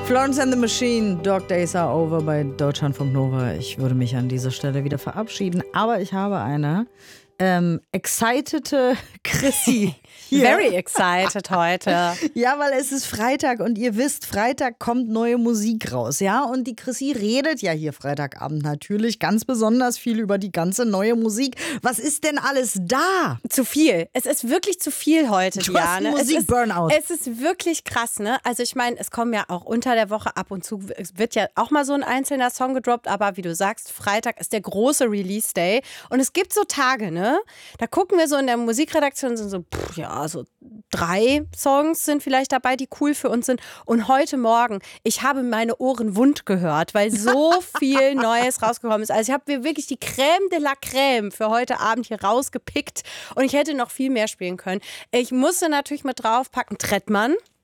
Florence and the Machine, Dog Days Are Over bei Deutschlandfunk Nova. Ich würde mich an dieser Stelle wieder verabschieden, aber ich habe eine excitete Chrissy. Very excited heute. Ja, weil es ist Freitag und ihr wisst, Freitag kommt neue Musik raus, ja? Und die Chrissy redet ja hier Freitagabend natürlich ganz besonders viel über die ganze neue Musik. Was ist denn alles da? Zu viel. Es ist wirklich zu viel heute, Du Diane. hast Musik-Burnout. Es ist wirklich krass, ne? Also ich meine, es kommen ja auch unter der Woche ab und zu, es wird ja auch mal so ein einzelner Song gedroppt, aber wie du sagst, Freitag ist der große Release-Day und es gibt so Tage, ne? Da gucken wir so in der Musikredaktion und sind so, so 3 Songs sind vielleicht dabei, die cool für uns sind. Und heute Morgen, ich habe meine Ohren wund gehört, weil so viel Neues rausgekommen ist. Also ich habe mir wirklich die Crème de la Crème für heute Abend hier rausgepickt und ich hätte noch viel mehr spielen können. Ich musste natürlich mit draufpacken Trettmann.